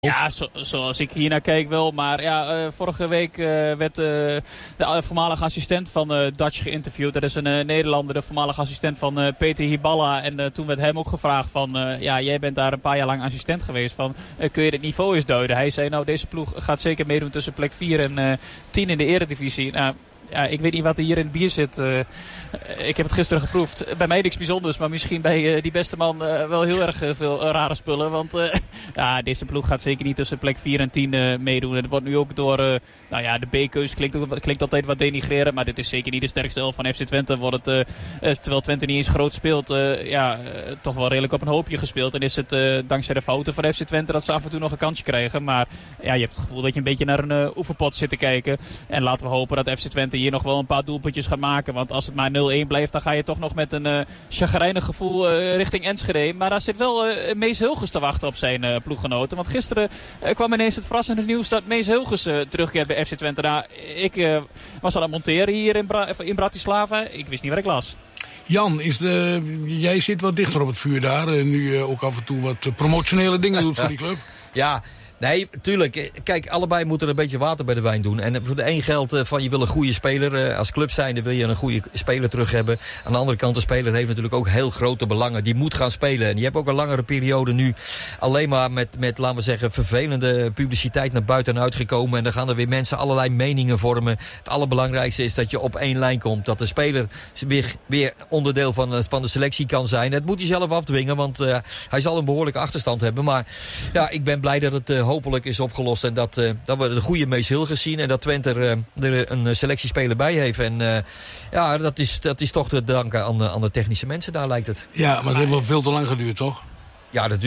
Ja, zoals ik hier naar keek wel. Maar ja, vorige week werd de voormalige assistent van Dutch geïnterviewd. Dat is een Nederlander, de voormalige assistent van Peter Hiballa. En toen werd hem ook gevraagd van, ja, jij bent daar een paar jaar lang assistent geweest. Van, kun je het niveau eens duiden? Hij zei, nou, deze ploeg gaat zeker meedoen tussen plek 4 en 10 in de eredivisie. Nou, ja, ik weet niet wat er hier in het bier zit. Ik heb het gisteren geproefd. Bij mij niks bijzonders, maar misschien bij die beste man wel heel erg veel rare spullen. Want ja, deze ploeg gaat zeker niet tussen plek 4 en 10 meedoen. En het wordt nu ook door nou ja, de B-keus klinkt altijd wat denigrerend. Maar dit is zeker niet de sterkste elf van FC Twente. Wordt het, terwijl Twente niet eens groot speelt, ja, toch wel redelijk op een hoopje gespeeld. En is het dankzij de fouten van FC Twente dat ze af en toe nog een kansje krijgen. Maar ja, je hebt het gevoel dat je een beetje naar een oefenpot zit te kijken. En laten we hopen dat FC Twente hier nog wel een paar doelpuntjes gaat maken. Want als het maar 0-1 blijft, dan ga je toch nog met een chagrijnig gevoel richting Enschede. Maar daar zit wel Mees Hilgers te wachten op zijn ploeggenoten. Want gisteren kwam ineens het verrassende nieuws dat Mees Hilgers terugkeert bij FC Twente. Nou, ik was aan het monteren hier in Bratislava. Ik wist niet wat ik las. Jan, jij zit wat dichter op het vuur daar. En nu ook af en toe wat promotionele dingen doet voor die club. Ja. Nee, tuurlijk. Kijk, allebei moeten er een beetje water bij de wijn doen. En voor de een geldt van je wil een goede speler. Als club zijnde wil je een goede speler terug hebben. Aan de andere kant, de speler heeft natuurlijk ook heel grote belangen. Die moet gaan spelen. En je hebt ook een langere periode nu alleen maar met laten we zeggen, vervelende publiciteit naar buiten uitgekomen. En dan gaan er weer mensen allerlei meningen vormen. Het allerbelangrijkste is dat je op één lijn komt. Dat de speler weer onderdeel van de selectie kan zijn. Dat moet hij zelf afdwingen, want hij zal een behoorlijke achterstand hebben. Maar ja, ik ben blij dat het hopelijk is opgelost en dat we de goede Mees Hilgers zien en dat Twente er een selectiespeler bij heeft. En ja, dat is toch te danken aan de technische mensen, daar lijkt het. Ja, maar het heeft wel veel te lang geduurd, toch? Ja, dat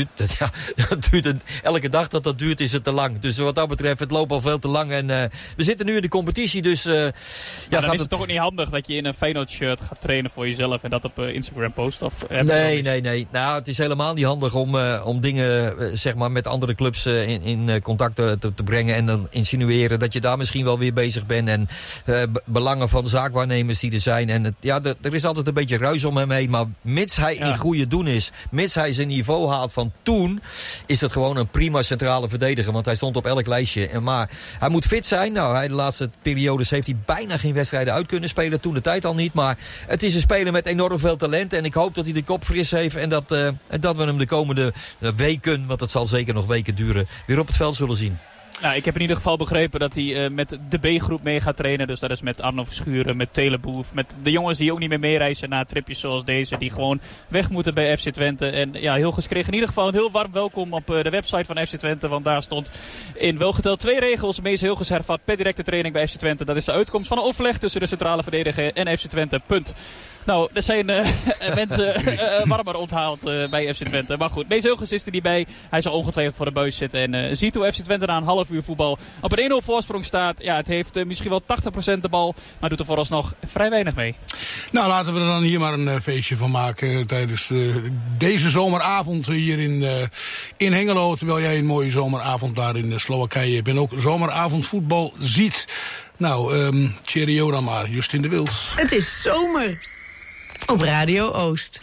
duurt elke dag dat duurt is het te lang. Dus wat dat betreft, het loopt al veel te lang. En we zitten nu in de competitie, dus ja, dan is het toch ook niet handig dat je in een Feyenoord-shirt gaat trainen voor jezelf en dat op Instagram post? Of Nee. Nou, het is helemaal niet handig om dingen zeg maar met andere clubs in contact te brengen en dan insinueren dat je daar misschien wel weer bezig bent. En belangen van zaakwaarnemers die er zijn. En er is altijd een beetje ruis om hem heen. Maar mits hij in goede doen is, mits hij zijn niveau van toen, is dat gewoon een prima centrale verdediger. Want hij stond op elk lijstje. Maar hij moet fit zijn. Nou, de laatste periodes heeft hij bijna geen wedstrijden uit kunnen spelen. Toen de tijd al niet. Maar het is een speler met enorm veel talent. En ik hoop dat hij de kop fris heeft. En dat we hem de komende weken, want het zal zeker nog weken duren, weer op het veld zullen zien. Nou, ik heb in ieder geval begrepen dat hij met de B-groep mee gaat trainen. Dus dat is met Arno Verschuren, met Teleboef, met de jongens die ook niet meer meereizen na tripjes zoals deze. Die gewoon weg moeten bij FC Twente. En ja, Hilgers kreeg in ieder geval een heel warm welkom op de website van FC Twente. Want daar stond in welgeteld 2 regels. Mees Hilgers hervat per directe training bij FC Twente. Dat is de uitkomst van een overleg tussen de centrale verdediger en FC Twente. Punt. Nou, er zijn mensen warmer onthaald bij FC Twente. Maar goed, Mees Hilgers is er niet bij. Hij zal ongetwijfeld voor de buis zitten. En ziet hoe FC Twente na een half uur voetbal op een 1-0 voorsprong staat. Ja, het heeft misschien wel 80% de bal. Maar doet er vooralsnog vrij weinig mee. Nou, laten we er dan hier maar een feestje van maken tijdens deze zomeravond hier in Hengelo. Terwijl jij een mooie zomeravond daar in Slowakije hebt. En ook zomeravondvoetbal ziet. Nou, cheerio dan maar. Justin de Wild. Het is zomer. Op Radio Oost.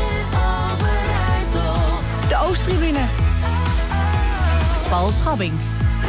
De Oosttribune. Paul Schabbing.